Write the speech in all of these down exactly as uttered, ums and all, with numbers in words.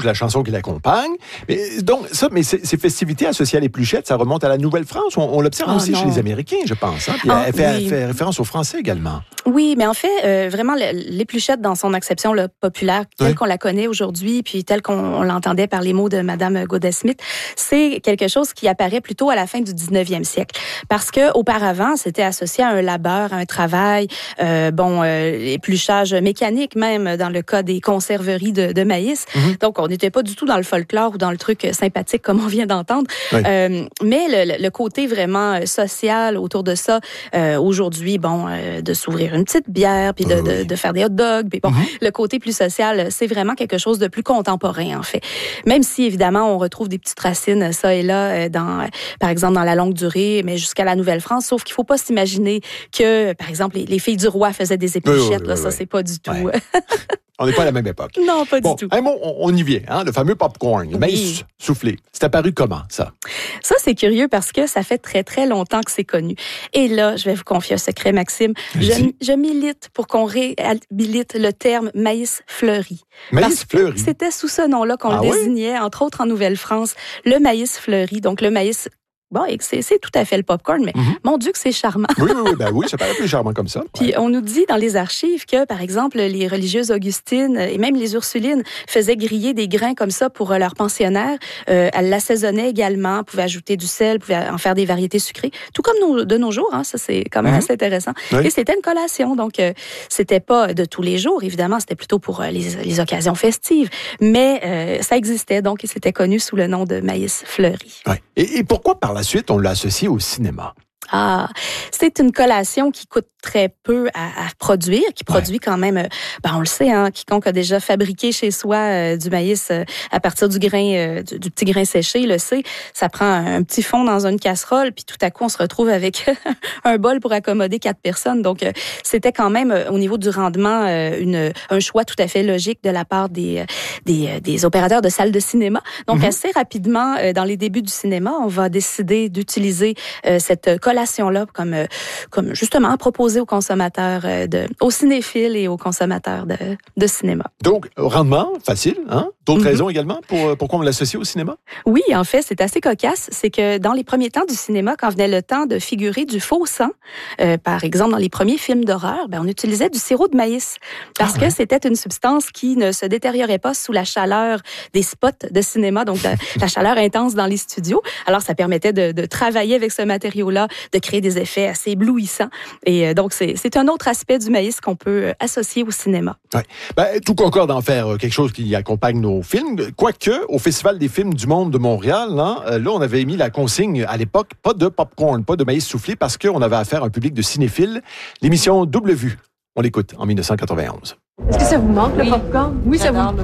la chanson qui l'accompagne. Mais, donc, ça, mais ces, ces festivités associées à l'épluchette, ça remonte à la Nouvelle-France. On, on l'observe oh, aussi non. chez les Américains, je pense. Hein? Puis oh, elle, fait, oui. elle fait référence aux Français également. Oui, mais en fait, euh, vraiment, l'épluchette dans son acception là, populaire, telle oui. qu'on la connaît aujourd'hui, puis telle qu'on on l'entendait par les mots de Madame Godet-Smith, c'est quelque chose qui apparaît plutôt à la fin du dix-neuvième siècle. Parce que auparavant, c'était associé à un labeur, à un travail, euh, bon, euh, épluchage mécanique même dans le cas des conserveries de, de maïs. Mm-hmm. Donc, on n'était pas du tout dans le folklore ou dans le truc sympathique comme on vient d'entendre. Oui. Euh, mais le, le côté vraiment social autour de ça, euh, aujourd'hui, bon, euh, de s'ouvrir une petite bière, puis de, oui. de, de faire des hot dogs, puis bon, mm-hmm. le côté plus social, c'est vraiment quelque chose de plus contemporain, en fait. Même si, évidemment, on retrouve des petites racines, ça et là, dans, par exemple, dans la longue durée, mais jusqu'à la Nouvelle-France, sauf qu'il faut pas s'imaginer que, par exemple, les, les filles du roi faisaient des épluchettes, oui, oui, là, oui, ça, oui. c'est pas du tout... Ouais. On n'est pas à la même époque. Non, pas bon, du tout. Un mot, on, on y vient, hein, le fameux popcorn, le maïs oui. soufflé. C'est apparu comment, ça? Ça, c'est curieux parce que ça fait très, très longtemps que c'est connu. Et là, je vais vous confier un secret, Maxime. Je, je milite pour qu'on réhabilite le terme maïs fleuri. Maïs fleuri? C'était sous ce nom-là qu'on ah, le oui? désignait, entre autres en Nouvelle-France, le maïs fleuri. Donc, le maïs... Bon, c'est, c'est tout à fait le popcorn, mais mm-hmm. mon Dieu que c'est charmant. Oui, oui, oui, ben oui, ça paraît plus charmant comme ça. Puis ouais. on nous dit dans les archives que, par exemple, les religieuses augustines et même les ursulines faisaient griller des grains comme ça pour leurs pensionnaires. Euh, elles l'assaisonnaient également, pouvaient ajouter du sel, pouvaient en faire des variétés sucrées, tout comme nos, de nos jours. Hein, ça, c'est quand même mm-hmm. assez intéressant. Oui. Et c'était une collation, donc euh, c'était pas de tous les jours, évidemment, c'était plutôt pour euh, les, les occasions festives, mais euh, ça existait, donc et c'était connu sous le nom de maïs fleuri. Ouais. Et, et pourquoi par la suite on l'a associé au cinéma? Ah, c'est une collation qui coûte très peu à, à produire, qui produit ouais. quand même, ben on le sait, hein, quiconque a déjà fabriqué chez soi euh, du maïs euh, à partir du grain, euh, du, du petit grain séché, le sait. Ça prend un, un petit fond dans une casserole, puis tout à coup on se retrouve avec un bol pour accommoder quatre personnes. Donc euh, c'était quand même euh, au niveau du rendement euh, une un choix tout à fait logique de la part des des, des opérateurs de salles de cinéma. Donc mm-hmm. assez rapidement, euh, dans les débuts du cinéma, on va décider d'utiliser euh, cette collation-là comme comme justement à proposer aux consommateurs, de, aux cinéphiles et aux consommateurs de, de cinéma. Donc, rendement, facile, hein? D'autres mm-hmm. raisons également pour pourquoi on l'associe au cinéma? Oui, en fait, c'est assez cocasse. C'est que dans les premiers temps du cinéma, quand venait le temps de figurer du faux sang, euh, par exemple dans les premiers films d'horreur, ben, on utilisait du sirop de maïs parce ah ouais. que c'était une substance qui ne se détériorait pas sous la chaleur des spots de cinéma, donc la, la chaleur intense dans les studios. Alors, ça permettait de, de travailler avec ce matériau-là, de créer des effets assez éblouissants. Et donc, c'est, c'est un autre aspect du maïs qu'on peut associer au cinéma. Ouais. Ben, tout concorde d'en faire quelque chose qui accompagne nos films. Quoique, au Festival des films du monde de Montréal, hein, là, on avait émis la consigne à l'époque, pas de popcorn, pas de maïs soufflé, parce qu'on avait affaire à un public de cinéphiles. L'émission Double Vue, on l'écoute en dix-neuf cent quatre-vingt-onze. Est-ce que ça vous manque, oui. le popcorn? Oui, ça vous manque.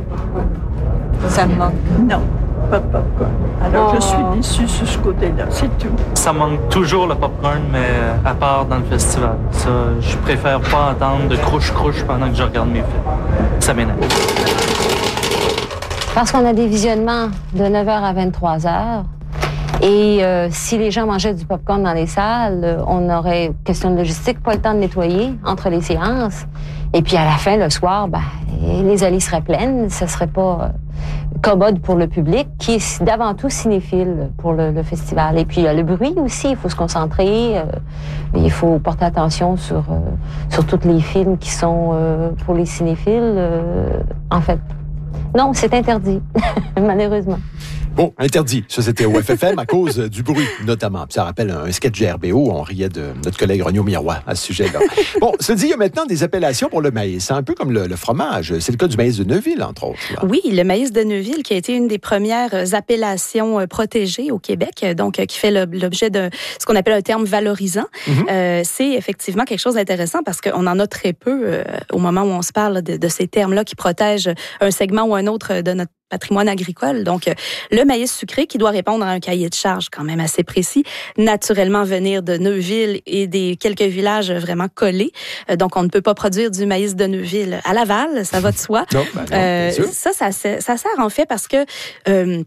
Ça me manque. Non. Pas de popcorn. Alors, oh. je suis déçue sur ce côté-là, c'est tout. Ça manque toujours le popcorn, mais à part dans le festival. Ça, je préfère pas entendre de crouche-crouche pendant que je regarde mes films. Ça m'énerve. Parce qu'on a des visionnements de neuf heures à vingt-trois heures. Et euh, si les gens mangeaient du popcorn dans les salles, on aurait, question de logistique, pas le temps de nettoyer entre les séances. Et puis à la fin, le soir, ben, les allées seraient pleines. Ce serait pas euh, commode pour le public, qui est d'avant tout cinéphile pour le, le festival. Et puis euh, le bruit aussi, il faut se concentrer. Euh, il faut porter attention sur, euh, sur tous les films qui sont euh, pour les cinéphiles. Euh, en fait, non, c'est interdit, malheureusement. Bon, interdit. Ça, c'était au F F M à cause du bruit, notamment. Puis ça rappelle un sketch de R B O. On riait de notre collègue Renaud Miroir à ce sujet-là. Bon, ça dit, il y a maintenant des appellations pour le maïs. C'est un peu comme le, le fromage. C'est le cas du maïs de Neuville, entre autres. Là. Oui, le maïs de Neuville, qui a été une des premières appellations protégées au Québec, donc qui fait l'objet de ce qu'on appelle un terme valorisant. Mm-hmm. Euh, c'est effectivement quelque chose d'intéressant parce qu'on en a très peu euh, au moment où on se parle de, de ces termes-là qui protègent un segment ou un autre de notre patrimoine agricole. Donc, le maïs sucré qui doit répondre à un cahier de charges quand même assez précis, naturellement venir de Neuville et des quelques villages vraiment collés. Donc, on ne peut pas produire du maïs de Neuville à Laval, ça va de soi. Non, ben non, euh, ça, ça, ça sert en fait parce que... Euh,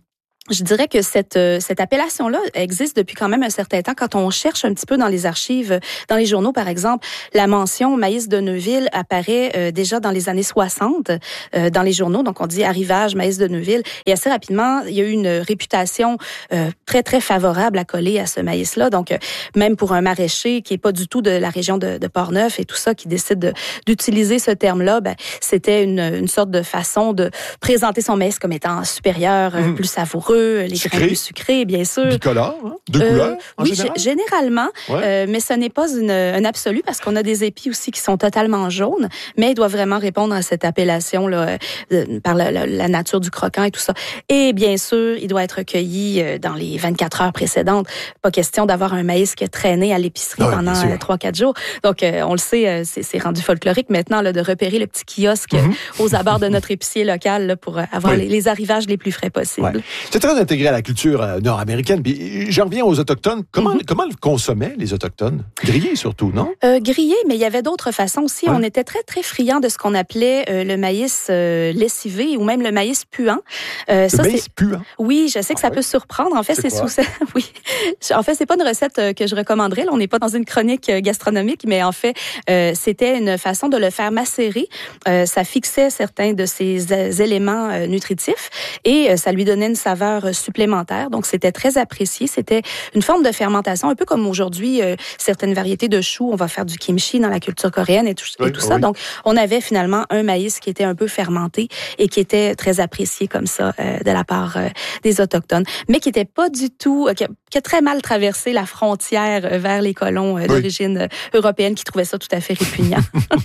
Je dirais que cette cette appellation-là existe depuis quand même un certain temps. Quand on cherche un petit peu dans les archives, dans les journaux, par exemple, la mention maïs de Neuville apparaît euh, déjà dans les années soixante euh, dans les journaux. Donc, on dit arrivage maïs de Neuville. Et assez rapidement, il y a eu une réputation euh, très, très favorable à coller à ce maïs-là. Donc, euh, même pour un maraîcher qui est pas du tout de la région de, de Portneuf et tout ça, qui décide de, d'utiliser ce terme-là, ben, c'était une, une sorte de façon de présenter son maïs comme étant supérieur, mmh. plus savoureux, les sucré. grains plus sucrés, bien sûr. Bicolore, hein? De euh, couleur, en oui, général? g- généralement, ouais. euh, mais ce n'est pas une, un absolu parce qu'on a des épis aussi qui sont totalement jaunes, mais il doit vraiment répondre à cette appellation-là euh, par la, la, la nature du croquant et tout ça. Et bien sûr, il doit être cueilli euh, dans les vingt-quatre heures précédentes. Pas question d'avoir un maïs qui a traîné à l'épicerie ouais, pendant euh, trois quatre jours. Donc, euh, on le sait, euh, c'est, c'est rendu folklorique maintenant là, de repérer le petit kiosque mm-hmm. aux abords de notre épicier local là, pour avoir oui. les, les arrivages les plus frais possibles. Ouais. C'est très intégré à la culture euh, nord-américaine. Puis j'en reviens aux Autochtones. Comment, mm-hmm. comment le consommaient, les Autochtones? Grillé surtout, non? Euh, grillé, mais il y avait d'autres façons aussi. Ouais. On était très, très friands de ce qu'on appelait euh, le maïs euh, lessivé ou même le maïs puant. Euh, le ça, maïs c'est... puant? Oui, je sais que ah, ça ouais. peut surprendre. En fait, c'est, c'est sous... oui. En fait, c'est pas une recette que je recommanderais. Là, on n'est pas dans une chronique gastronomique, mais en fait, euh, c'était une façon de le faire macérer. Euh, ça fixait certains de ses éléments euh, nutritifs et euh, ça lui donnait une saveur supplémentaire. Donc, c'était très apprécié. C'était une forme de fermentation, un peu comme aujourd'hui, euh, certaines variétés de choux. On va faire du kimchi dans la culture coréenne et tout, oui, et tout oui. ça. Donc, on avait finalement un maïs qui était un peu fermenté et qui était très apprécié comme ça euh, de la part euh, des Autochtones, mais qui n'était pas du tout, euh, qui, a, qui a très mal traversé la frontière euh, vers les colons euh, oui. d'origine euh, européenne qui trouvaient ça tout à fait répugnant.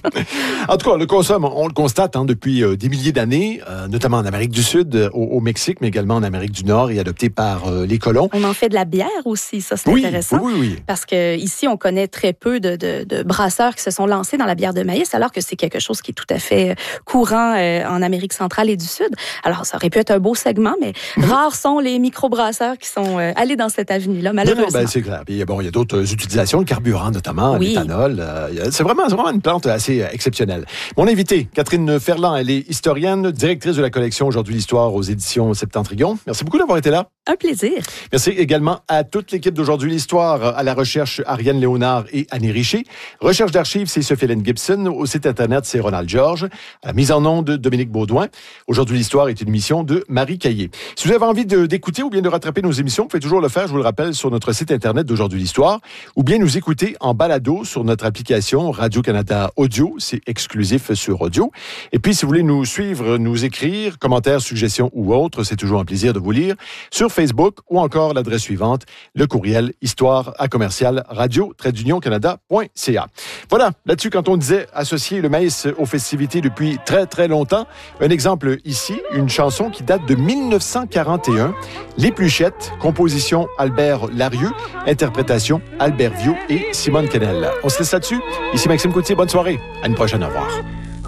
En tout cas, le consomme, on le constate hein, depuis euh, des milliers d'années, euh, notamment en Amérique du Sud, euh, au, au Mexique, mais également en Amérique du Nord et adopté par euh, les colons. On en fait de la bière aussi, ça c'est oui, intéressant. Oui, oui, oui. Parce que ici, on connaît très peu de, de, de brasseurs qui se sont lancés dans la bière de maïs, alors que c'est quelque chose qui est tout à fait courant euh, en Amérique centrale et du Sud. Alors, ça aurait pu être un beau segment, mais mm-hmm. rares sont les microbrasseurs qui sont euh, allés dans cette avenue-là, malheureusement. Non, non, ben, c'est clair. Puis, bon, il y a d'autres utilisations, le carburant notamment, oui. l'éthanol. Euh, c'est, vraiment, c'est vraiment une plante assez exceptionnelle. Mon invitée, Catherine Ferland, elle est historienne, directrice de la collection Aujourd'hui l'Histoire aux éditions Septentrion. Merci beaucoup d'avoir été là. Un plaisir. Merci également à toute l'équipe d'Aujourd'hui l'Histoire, à la recherche Ariane Léonard et Annie Richer. Recherche d'archives, c'est Sophie-Hélène Gibson. Au site Internet, c'est Ronald Georges. À la mise en onde de Dominique Baudouin. Aujourd'hui l'Histoire est une émission de Marie Caillé. Si vous avez envie de, d'écouter ou bien de rattraper nos émissions, vous pouvez toujours le faire, je vous le rappelle, sur notre site Internet d'Aujourd'hui l'Histoire, ou bien nous écouter en balado sur notre application Radio-Canada Audio. C'est exclusif sur Audio. Et puis, si vous voulez nous suivre, nous écrire, commentaires, suggestions ou autres, c'est toujours un plaisir de vous lire sur Facebook ou encore l'adresse suivante, le courriel histoire à commercial radio trait d'union canada point c a. Voilà, là-dessus, quand on disait associer le maïs aux festivités depuis très, très longtemps, un exemple ici, une chanson qui date de dix-neuf cent quarante et un, Les Pluchettes, composition Albert Larieux, interprétation Albert Viau et Simone Kennel. On se laisse là-dessus. Ici Maxime Coutier, bonne soirée. À une prochaine, au revoir.